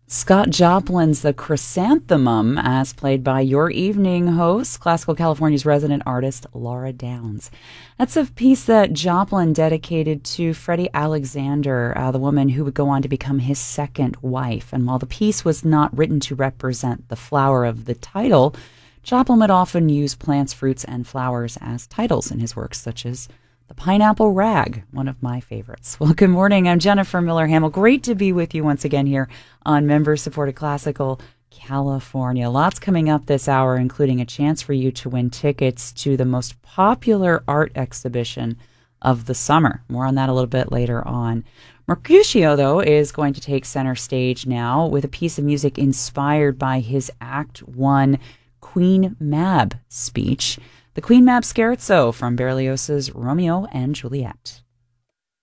Scott Joplin's The Chrysanthemum, as played by your evening host, Classical California's resident artist, Laura Downs. That's a piece that Joplin dedicated to Freddie Alexander, the woman who would go on to become his second wife. And while the piece was not written to represent the flower of the title, Joplin would often use plants, fruits, and flowers as titles in his works, such as The Pineapple Rag, one of my favorites. Well, good morning. I'm Jennifer Miller-Hamill. Great to be with you once again here on Member-Supported Classical California. Lots coming up this hour, including a chance for you to win tickets to the most popular art exhibition of the summer. More on that a little bit later on. Mercutio, though, is going to take center stage now with a piece of music inspired by his Act 1 Queen Mab speech. The Queen Mab Scherzo from Berlioz's Romeo and Juliet.